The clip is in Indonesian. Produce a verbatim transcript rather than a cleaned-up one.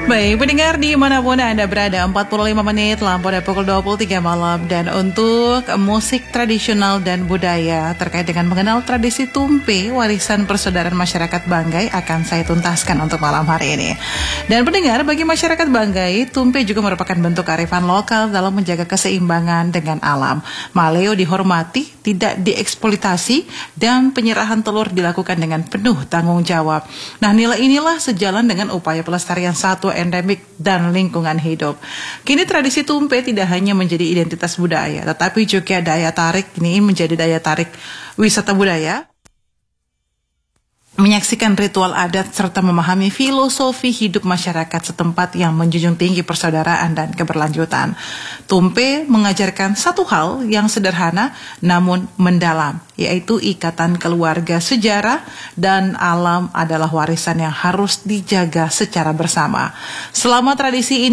Baik, pendengar dimanapun Anda berada, empat puluh lima menit lampu pada pukul dua puluh tiga malam. Dan untuk musik tradisional dan budaya terkait dengan mengenal tradisi tumpe, warisan persaudaraan masyarakat Banggai, akan saya tuntaskan untuk malam hari ini. Dan pendengar, bagi masyarakat Banggai, tumpe juga merupakan bentuk kearifan lokal dalam menjaga keseimbangan dengan alam. Maleo dihormati, tidak dieksploitasi, dan penyerahan telur dilakukan dengan penuh tanggung jawab. Nah, nilai inilah sejalan dengan upaya pelestarian satwa endemik dan lingkungan hidup. Kini tradisi tumpe tidak hanya menjadi identitas budaya, tetapi juga daya tarik, ini menjadi daya tarik wisata budaya, menyaksikan ritual adat serta memahami filosofi hidup masyarakat setempat yang menjunjung tinggi persaudaraan dan keberlanjutan. Tumpe mengajarkan satu hal yang sederhana namun mendalam, yaitu ikatan keluarga, sejarah, dan alam adalah warisan yang harus dijaga secara bersama. Selama tradisi ini